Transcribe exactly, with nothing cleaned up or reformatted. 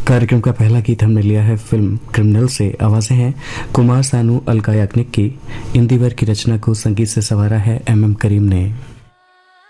कार्यक्रम का पहला गीत हमने लिया है फिल्म क्रिमिनल से। आवाजें हैं कुमार सानू, अलका याग्निक की। इंदिवर की रचना को संगीत से संवारा है एम एम करीम ने।